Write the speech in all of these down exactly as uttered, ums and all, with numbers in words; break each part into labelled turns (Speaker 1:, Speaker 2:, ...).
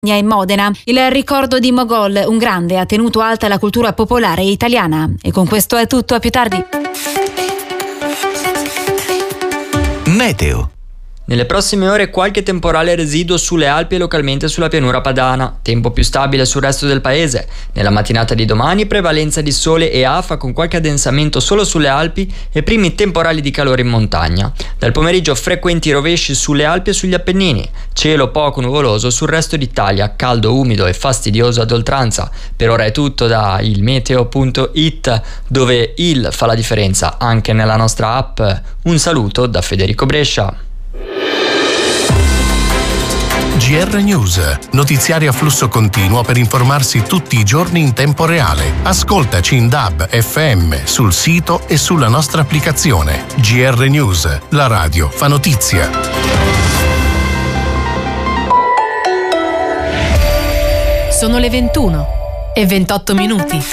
Speaker 1: in Modena. Il ricordo di Mogol, un grande, ha tenuto alta la cultura popolare italiana. E con questo è tutto, a più tardi.
Speaker 2: Meteo.
Speaker 3: Nelle prossime ore qualche temporale residuo sulle Alpi e localmente sulla pianura padana, tempo più stabile sul resto del paese. Nella mattinata di domani prevalenza di sole e afa con qualche addensamento solo sulle Alpi e primi temporali di calore in montagna. Dal pomeriggio frequenti rovesci sulle Alpi e sugli Appennini, cielo poco nuvoloso sul resto d'Italia, caldo umido e fastidioso ad oltranza. Per ora è tutto da ilmeteo punto it, dove il fa la differenza anche nella nostra app. Un saluto da Federico Brescia.
Speaker 4: G R News, notiziari a flusso continuo per informarsi tutti i giorni in tempo reale. Ascoltaci in D A B, F M, sul sito e sulla nostra applicazione. G R News, la radio fa notizia.
Speaker 5: Sono le ventuno e ventotto minuti.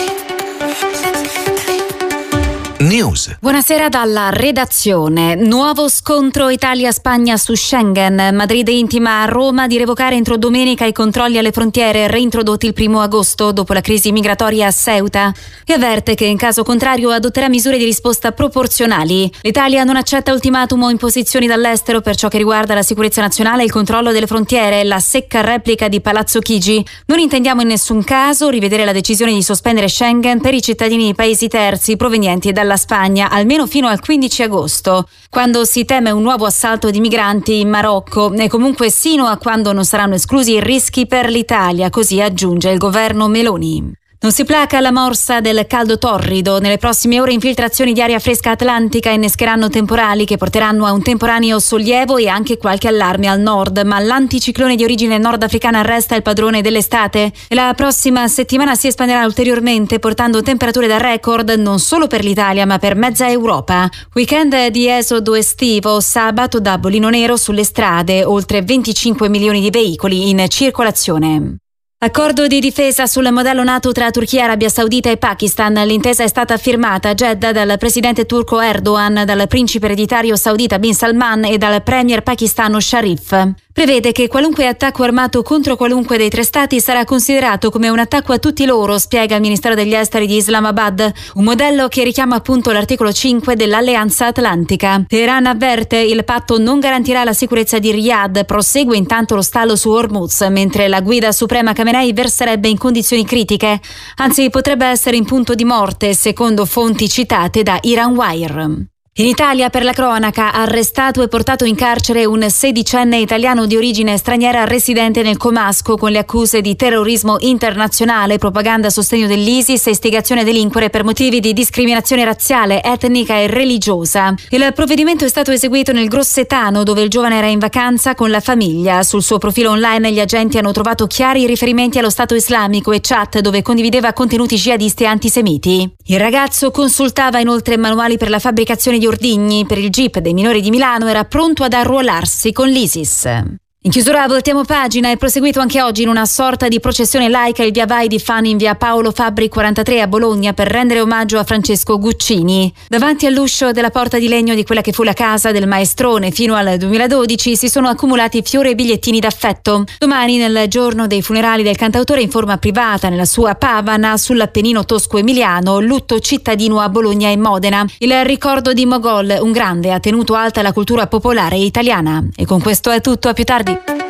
Speaker 2: News.
Speaker 1: Buonasera dalla redazione. Nuovo scontro Italia-Spagna su Schengen. Madrid intima a Roma di revocare entro domenica i controlli alle frontiere reintrodotti il primo agosto dopo la crisi migratoria a Ceuta, e avverte che in caso contrario adotterà misure di risposta proporzionali. L'Italia non accetta ultimatum o imposizioni dall'estero per ciò che riguarda la sicurezza nazionale e il controllo delle frontiere, la secca replica di Palazzo Chigi. Non intendiamo in nessun caso rivedere la decisione di sospendere Schengen per i cittadini di paesi terzi provenienti dalla Spagna, almeno fino al quindici agosto, quando si teme un nuovo assalto di migranti in Marocco, e comunque sino a quando non saranno esclusi i rischi per l'Italia, così aggiunge il governo Meloni. Non si placa la morsa del caldo torrido. Nelle prossime ore infiltrazioni di aria fresca atlantica innescheranno temporali che porteranno a un temporaneo sollievo e anche qualche allarme al nord, ma l'anticiclone di origine nordafricana resta il padrone dell'estate e la prossima settimana si espanderà ulteriormente, portando temperature da record non solo per l'Italia ma per mezza Europa. Weekend di esodo estivo, sabato Dabolino nero sulle strade, oltre venticinque milioni di veicoli in circolazione. Accordo di difesa sul modello NATO tra Turchia, Arabia Saudita e Pakistan. L'intesa è stata firmata a Jeddah dal presidente turco Erdogan, dal principe ereditario saudita Bin Salman e dal premier pakistano Sharif. Prevede che qualunque attacco armato contro qualunque dei tre stati sarà considerato come un attacco a tutti loro, spiega il Ministero degli Esteri di Islamabad, un modello che richiama appunto l'articolo cinque dell'Alleanza Atlantica. Teheran avverte: il patto non garantirà la sicurezza di Riyadh, prosegue intanto lo stallo su Hormuz, mentre la guida suprema Khamenei verserebbe in condizioni critiche, anzi potrebbe essere in punto di morte, secondo fonti citate da Iranwire. In Italia, per la cronaca, arrestato e portato in carcere un sedicenne italiano di origine straniera residente nel Comasco con le accuse di terrorismo internazionale, propaganda a sostegno dell'ISIS e istigazione a delinquere per motivi di discriminazione razziale, etnica e religiosa. Il provvedimento è stato eseguito nel Grossetano, dove il giovane era in vacanza con la famiglia. Sul suo profilo online gli agenti hanno trovato chiari riferimenti allo Stato islamico e chat dove condivideva contenuti jihadisti e antisemiti. Il ragazzo consultava inoltre manuali per la fabbricazione di ordigni per il Jeep dei minori di Milano, era pronto ad arruolarsi con l'ISIS. In chiusura voltiamo pagina. È proseguito anche oggi in una sorta di processione laica il via vai di fan in via Paolo Fabbri quarantatré a Bologna per rendere omaggio a Francesco Guccini. Davanti all'uscio della porta di legno di quella che fu la casa del maestrone fino al duemiladodici si sono accumulati fiori e bigliettini d'affetto. Domani, nel giorno dei funerali del cantautore, in forma privata nella sua Pavana sull'Appennino tosco-emiliano, lutto cittadino a Bologna e Modena. Il ricordo di Mogol, un grande, ha tenuto alta la cultura popolare italiana. E con questo è tutto, a più tardi.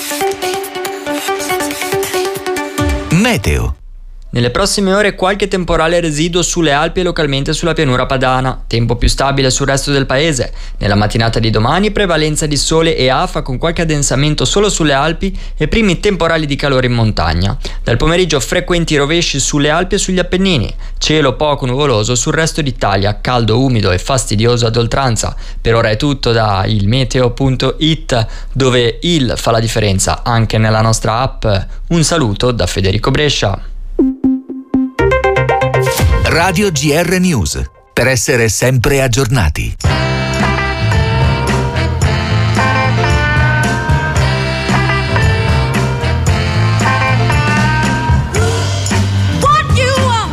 Speaker 2: Meteo.
Speaker 3: Nelle prossime ore qualche temporale residuo sulle Alpi e localmente sulla pianura padana, tempo più stabile sul resto del paese. Nella mattinata di domani prevalenza di sole e afa con qualche addensamento solo sulle Alpi e primi temporali di calore in montagna. Dal pomeriggio frequenti rovesci sulle Alpi e sugli Appennini, cielo poco nuvoloso sul resto d'Italia, caldo umido e fastidioso ad oltranza. Per ora è tutto da ilmeteo punto it, dove il fa la differenza anche nella nostra app. Un saluto da Federico Brescia.
Speaker 2: Radio G R News, per essere sempre aggiornati.